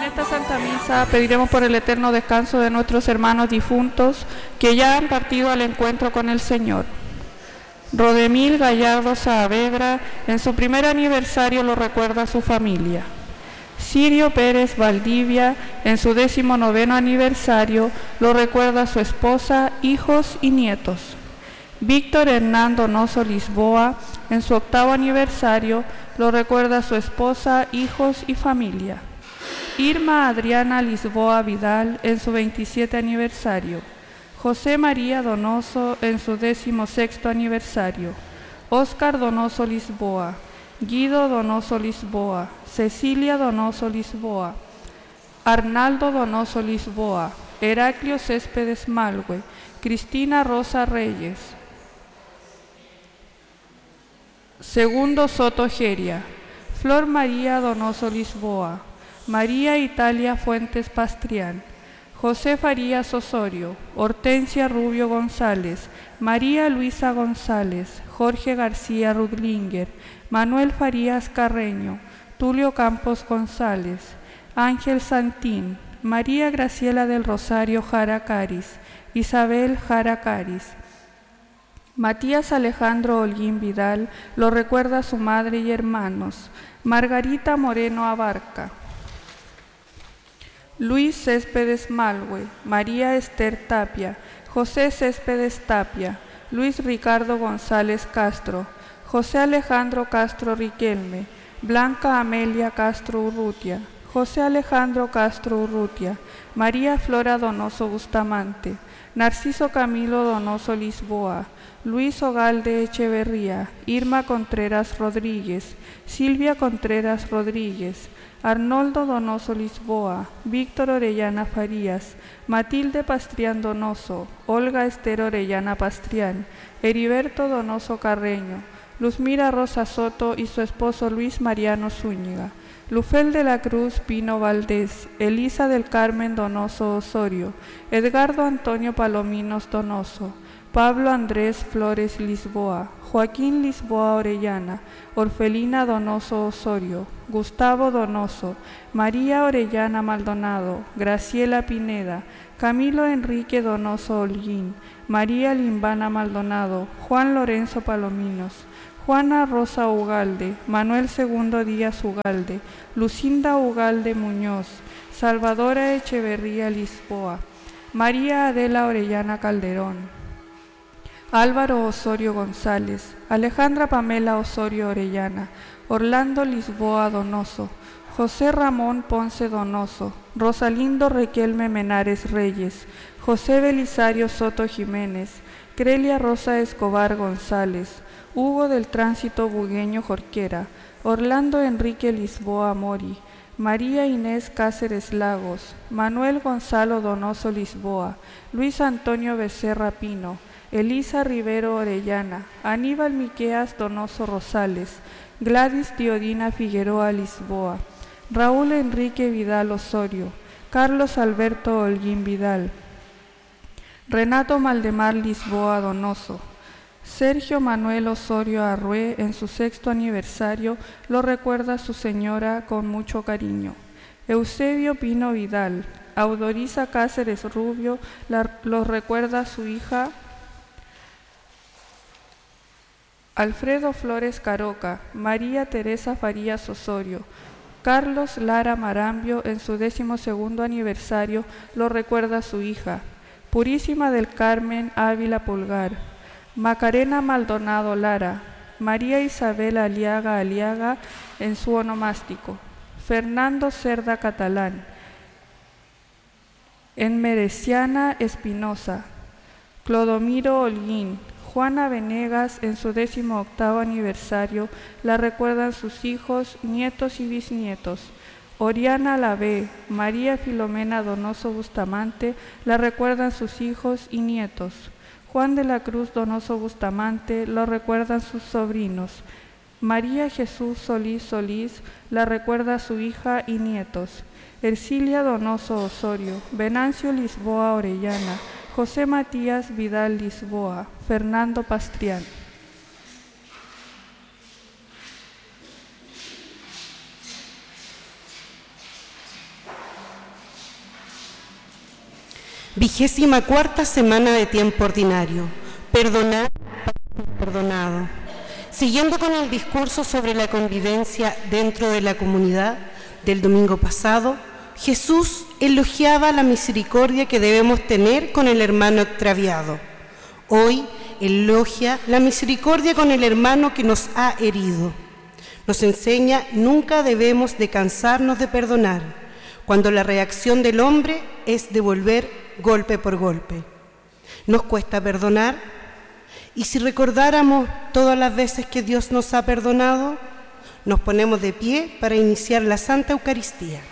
En esta Santa Misa pediremos por el eterno descanso de nuestros hermanos difuntos que ya han partido al encuentro con el Señor. Rodemil Gallardo Saavedra, en su primer aniversario lo recuerda a su familia. Sirio Pérez Valdivia, en su 19º aniversario lo recuerda a su esposa, hijos y nietos. Víctor Hernán Donoso Lisboa, en su 8º aniversario lo recuerda a su esposa, hijos y familia. Irma Adriana Lisboa Vidal, en su 27 aniversario. José María Donoso, en su 16º aniversario. Óscar Donoso Lisboa. Guido Donoso Lisboa. Cecilia Donoso Lisboa. Arnaldo Donoso Lisboa. Heraclio Céspedes Malgue. Cristina Rosa Reyes. Segundo Soto Geria. Flor María Donoso Lisboa. María Italia Fuentes Pastrián, José Farías Osorio, Hortensia Rubio González, María Luisa González, Jorge García Rudlinger, Manuel Farías Carreño, Tulio Campos González, Ángel Santín, María Graciela del Rosario Jara Caris, Isabel Jara Caris. Matías Alejandro Holguín Vidal lo recuerda a su madre y hermanos. Margarita Moreno Abarca. Luis Céspedes Malgue, María Esther Tapia, José Céspedes Tapia, Luis Ricardo González Castro, José Alejandro Castro Riquelme, Blanca Amelia Castro Urrutia, José Alejandro Castro Urrutia, María Flora Donoso Bustamante, Narciso Camilo Donoso Lisboa, Luis Ogalde Echeverría, Irma Contreras Rodríguez, Silvia Contreras Rodríguez, Arnoldo Donoso Lisboa, Víctor Orellana Farías, Matilde Pastrián Donoso, Olga Esther Orellana Pastrián, Heriberto Donoso Carreño, Luzmira Rosa Soto y su esposo Luis Mariano Zúñiga, Lufel de la Cruz Pino Valdés, Elisa del Carmen Donoso Osorio, Edgardo Antonio Palominos Donoso, Pablo Andrés Flores Lisboa, Joaquín Lisboa Orellana, Orfelina Donoso Osorio, Gustavo Donoso, María Orellana Maldonado, Graciela Pineda, Camilo Enrique Donoso Holguín, María Limbana Maldonado, Juan Lorenzo Palominos, Juana Rosa Ugalde, Manuel II Díaz Ugalde, Lucinda Ugalde Muñoz, Salvadora Echeverría Lisboa, María Adela Orellana Calderón, Álvaro Osorio González, Alejandra Pamela Osorio Orellana, Orlando Lisboa Donoso, José Ramón Ponce Donoso, Rosalindo Riquelme Menares Reyes, José Belisario Soto Jiménez, Crelia Rosa Escobar González, Hugo del Tránsito Bugueño Jorquera, Orlando Enrique Lisboa Mori, María Inés Cáceres Lagos, Manuel Gonzalo Donoso Lisboa, Luis Antonio Becerra Pino, Elisa Rivero Orellana, Aníbal Miqueas Donoso Rosales, Gladys Diodina Figueroa Lisboa, Raúl Enrique Vidal Osorio, Carlos Alberto Holguín Vidal, Renato Maldemar Lisboa Donoso, Sergio Manuel Osorio Arrué, en su 6º aniversario, lo recuerda a su señora con mucho cariño. Eusebio Pino Vidal, Audoriza Cáceres Rubio, lo recuerda a su hija Alfredo Flores Caroca, María Teresa Farías Osorio, Carlos Lara Marambio, en su 12º aniversario, lo recuerda a su hija, Purísima del Carmen Ávila Pulgar, Macarena Maldonado Lara, María Isabel Aliaga Aliaga, en su onomástico, Fernando Cerda Catalán, Enmereciana Espinosa, Clodomiro Holguín, Juana Venegas, en su 18º aniversario, la recuerdan sus hijos, nietos y bisnietos. Oriana Lavé, María Filomena Donoso Bustamante, la recuerdan sus hijos y nietos. Juan de la Cruz Donoso Bustamante, lo recuerdan sus sobrinos. María Jesús Solís Solís, la recuerda su hija y nietos. Ercilia Donoso Osorio, Venancio Lisboa Orellana, José Matías Vidal Lisboa, Fernando Pastrián. 24ª semana de tiempo ordinario. Perdonar para ser perdonado. Siguiendo con el discurso sobre la convivencia dentro de la comunidad del domingo pasado, Jesús elogiaba la misericordia que debemos tener con el hermano extraviado. Hoy elogia la misericordia con el hermano que nos ha herido. Nos enseña nunca debemos de cansarnos de perdonar, cuando la reacción del hombre es devolver golpe por golpe. ¿Nos cuesta perdonar? Y si recordáramos todas las veces que Dios nos ha perdonado, nos ponemos de pie para iniciar la Santa Eucaristía.